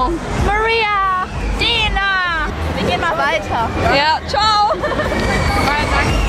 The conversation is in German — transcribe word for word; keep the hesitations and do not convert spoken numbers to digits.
noch. Maria, Dina. Wir gehen mal weiter. Ja, ciao. Mal, danke.